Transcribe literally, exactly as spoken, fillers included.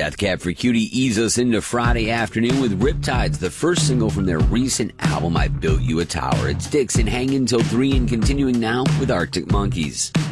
Death Cab for Cutie ease us into Friday afternoon with Riptides, the first single from their recent album, I Built You a Tower. It's Dixon hanging till three and continuing now with Arctic Monkeys.